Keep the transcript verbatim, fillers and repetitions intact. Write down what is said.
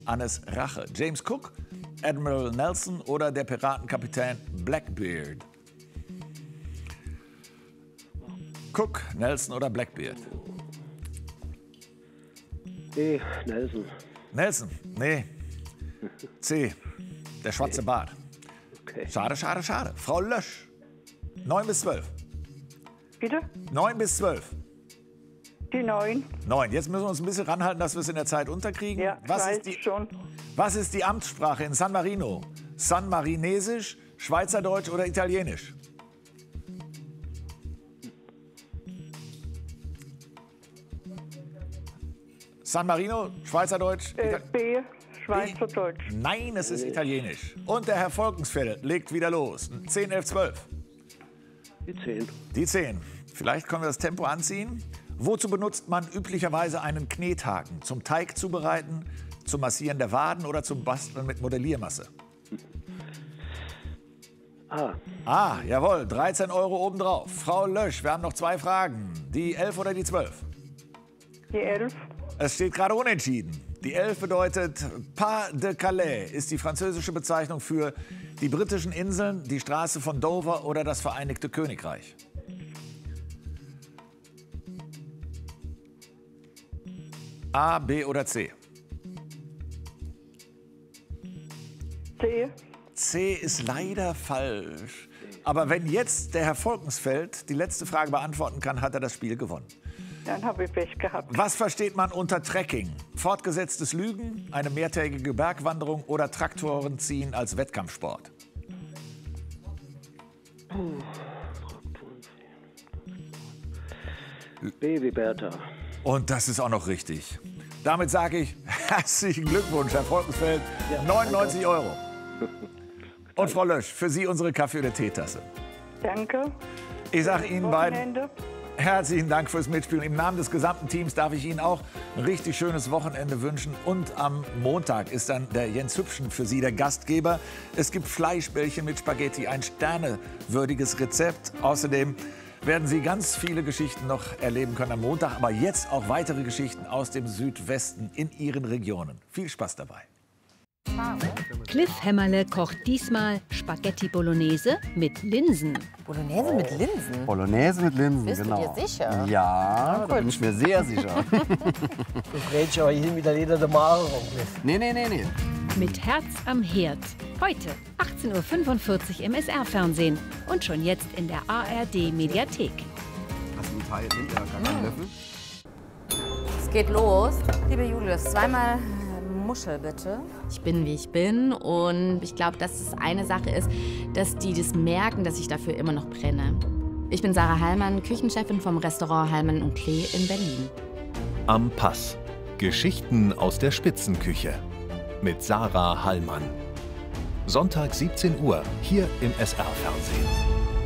Annes Rache? James Cook, Admiral Nelson oder der Piratenkapitän Blackbeard? Cook, Nelson oder Blackbeard? Nee, Nelson. Nelson? Nee. C. Der schwarze Bart. Okay. Schade, schade, schade. Frau Lösch. neun bis zwölf. Bitte? neun bis zwölf. Die neun. neun. Jetzt müssen wir uns ein bisschen ranhalten, dass wir es in der Zeit unterkriegen. Ja, was, weiß ist die, schon. was ist die Amtssprache in San Marino? San Marinesisch, Schweizerdeutsch oder Italienisch? San Marino, Schweizerdeutsch? Äh, Ital B, Schweizerdeutsch. Nein, es ist Italienisch. Und der Herr Volkensfeld legt wieder los. zehn, elf, zwölf. Die zehn. Die zehn. Vielleicht können wir das Tempo anziehen. Wozu benutzt man üblicherweise einen Knethaken? Zum Teig zubereiten, zum Massieren der Waden oder zum Basteln mit Modelliermasse? Ah, Ah, jawohl, dreizehn Euro obendrauf. Frau Lösch, wir haben noch zwei Fragen. Die elf oder die zwölf? Die elf. Es steht gerade unentschieden. Die elf bedeutet Pas de Calais, ist die französische Bezeichnung für die britischen Inseln, die Straße von Dover oder das Vereinigte Königreich. A, B oder C? C. C ist leider falsch. Aber wenn jetzt der Herr Volkensfeld die letzte Frage beantworten kann, hat er das Spiel gewonnen. Dann habe ich Pech gehabt. Was versteht man unter Trekking? Fortgesetztes Lügen, eine mehrtägige Bergwanderung oder Traktoren ziehen als Wettkampfsport? Baby Bertha. Und das ist auch noch richtig. Damit sage ich herzlichen Glückwunsch, Herr Volkensfeld. Ja, neunundneunzig Euro. Und Frau Lösch, für Sie unsere Kaffee- oder Teetasse. Danke. Ich sage Ihnen beiden Wochenende. herzlichen Dank fürs Mitspielen. Im Namen des gesamten Teams darf ich Ihnen auch ein richtig schönes Wochenende wünschen. Und am Montag ist dann der Jens Hübschen für Sie der Gastgeber. Es gibt Fleischbällchen mit Spaghetti, ein sternewürdiges Rezept. Außerdem werden Sie ganz viele Geschichten noch erleben können am Montag. Aber jetzt auch weitere Geschichten aus dem Südwesten in Ihren Regionen. Viel Spaß dabei. Cliff Hämmerle kocht diesmal Spaghetti Bolognese mit Linsen. Bolognese mit Linsen? Bolognese mit Linsen, Bist genau. du dir sicher? Ja, da bin ich mir sehr sicher. Du brätst aber hier mit der Leder der Mare rum. Nee, nee, nee, nee. Mit Herz am Herd. Heute achtzehn Uhr fünfundvierzig im S R-Fernsehen und schon jetzt in der A R D-Mediathek. Hast du einen Teil hinter, gar keinen Löffel? Es geht los. Liebe Julius, zweimal Muschel bitte. Ich bin, wie ich bin, und ich glaube, dass es eine Sache ist, dass die das merken, dass ich dafür immer noch brenne. Ich bin Sarah Hallmann, Küchenchefin vom Restaurant Hallmann und Klee in Berlin. Am Pass. Geschichten aus der Spitzenküche. Mit Sarah Hallmann. Sonntag siebzehn Uhr, hier im S R-Fernsehen.